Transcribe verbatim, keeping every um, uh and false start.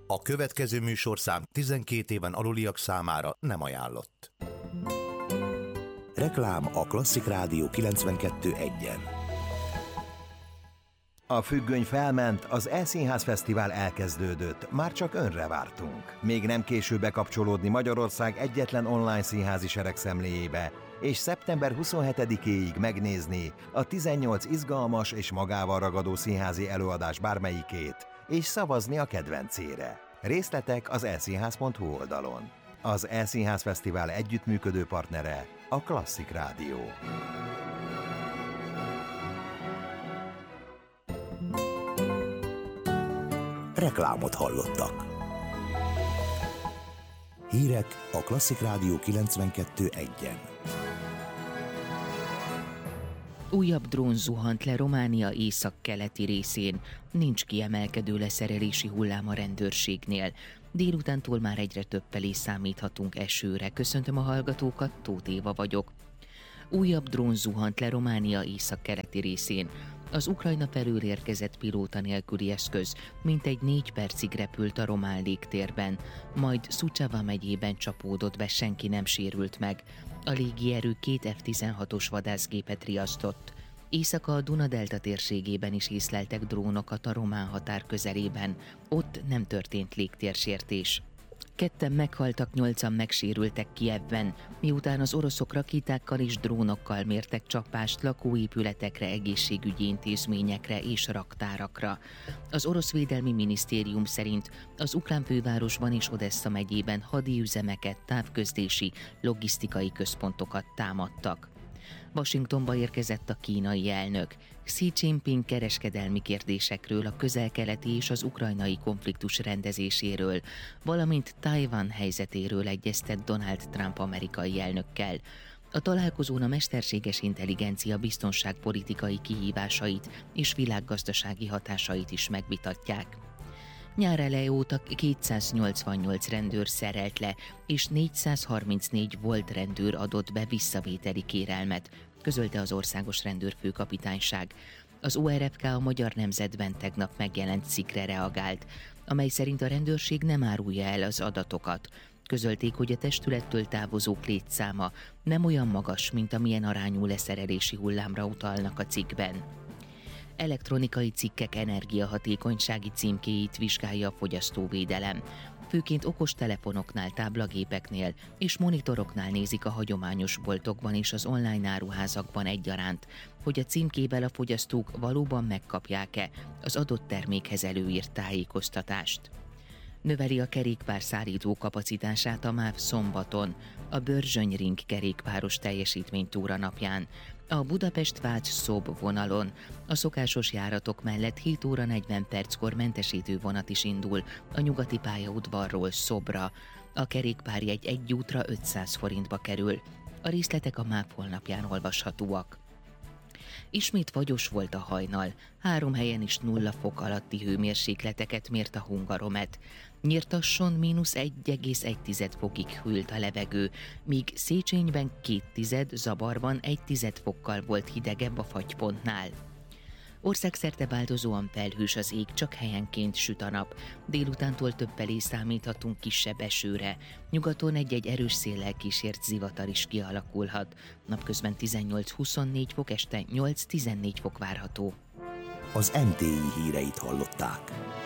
A következő műsorszám tizenkét éven aluliak számára nem ajánlott. Reklám a Klasszik Rádió kilencvenkettő egyen. A függöny felment, az E-Színház Fesztivál elkezdődött, már csak önre vártunk. Még nem késő bekapcsolódni Magyarország egyetlen online színházi seregszemléjébe, és szeptember huszonhetedikéig megnézni a tizennyolc izgalmas és magával ragadó színházi előadás bármelyikét, és szavazni a kedvencére. Részletek az e színház pont hu oldalon. Az E-Színház Fesztivál együttműködő partnere a Klasszik Rádió. Reklámot hallottak. Hírek a Klasszik Rádió kilencvenkettő egyen. Újabb drón zuhant le Románia északkeleti részén. Nincs kiemelkedő leszerelési hullám a rendőrségnél. Délutántól már egyre több felé számíthatunk esőre. Köszöntöm a hallgatókat, Tóth Éva vagyok. Újabb drón zuhant le Románia északkeleti részén. Az Ukrajna felől érkezett pilóta nélküli eszköz mintegy négy percig repült a román légtérben, majd Suceava megyében csapódott be, senki nem sérült meg. A légierő két ef tizenhatos vadászgépet riasztott. Éjszaka a Duna-delta térségében is észleltek drónokat a román határ közelében. Ott nem történt légtérsértés. Ketten meghaltak, nyolcan megsérültek Kijevben, miután az oroszok rakétákkal és drónokkal mértek csapást lakóépületekre, egészségügyi intézményekre és raktárakra. Az orosz védelmi minisztérium szerint az ukrán fővárosban és Odessa megyében hadiüzemeket, távközlési, logisztikai központokat támadtak. Washingtonba érkezett a kínai elnök. Xi Jinping kereskedelmi kérdésekről, a közel-keleti és az ukrajnai konfliktus rendezéséről, valamint Tajvan helyzetéről egyeztet Donald Trump amerikai elnökkel. A találkozón a mesterséges intelligencia biztonságpolitikai kihívásait és világgazdasági hatásait is megvitatják. Nyár eleje óta kétszáznyolcvannyolc rendőr szerelt le, és négyszázharmincnégy volt rendőr adott be visszavételi kérelmet, közölte az Országos Rendőrfőkapitányság. Az o er ef ká a Magyar Nemzetben tegnap megjelent cikkre reagált, amely szerint a rendőrség nem árulja el az adatokat. Közölték, hogy a testülettől távozók létszáma nem olyan magas, mint amilyen arányú leszerelési hullámra utalnak a cikkben. Elektronikai cikkek energiahatékonysági címkéit vizsgálja a fogyasztóvédelem. Főként okostelefonoknál, táblagépeknél és monitoroknál nézik a hagyományos boltokban és az online áruházakban egyaránt, hogy a címkével a fogyasztók valóban megkapják-e az adott termékhez előírt tájékoztatást. Növeli a kerékpárszállító kapacitását a MÁV szombaton, a Börzsöny-Ring kerékpáros teljesítménytúra napján. A Budapest-Vács-Szob vonalon a szokásos járatok mellett hét óra negyven perckor mentesítő vonat is indul a nyugati pályaudvarról Szobra. A kerékpárjegy egy útra ötszáz forintba kerül. A részletek a MÁV honlapján olvashatóak. Ismét fagyos volt a hajnal, három helyen is nulla fok alatti hőmérsékleteket mért a Hungaromet. Nyírtasson mínusz egy egész egy fokig hűlt a levegő, míg Széchenyben két tized, Zabarban egy tized fokkal volt hidegebb a fagypontnál. Országszerte változóan felhős az ég, csak helyenként süt a nap. Délutántól több felé számíthatunk kisebb esőre. Nyugaton egy-egy erős széllel kísért zivatar is kialakulhat. Napközben tizennyolc-huszonnégy fok, este nyolc-tizennégy fok várható. Az em té i híreit hallották.